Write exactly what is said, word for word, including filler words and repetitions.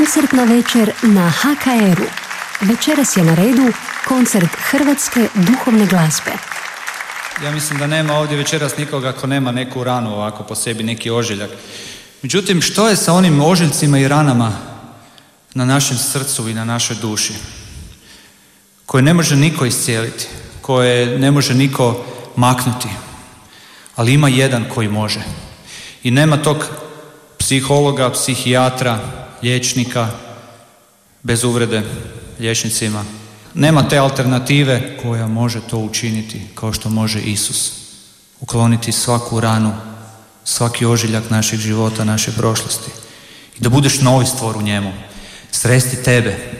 Koncertna večer na ha ka eru. Večeras je na redu koncert hrvatske duhovne glazbe. Ja mislim da nema ovdje večeras nikoga ko nema neku ranu ovako po sebi, neki ožiljak. Međutim, što je sa onim ožiljcima i ranama na našem srcu i na našoj duši, koje ne može niko iscijeliti, koje ne može niko maknuti, ali ima jedan koji može. I nema tog psihologa, psihijatra, liječnika, bez uvrede liječnicima. Nema te alternative koja može to učiniti kao što može Isus. Ukloniti svaku ranu, svaki ožiljak našeg života, naše prošlosti. I da budeš novi stvor u njemu. Sresti tebe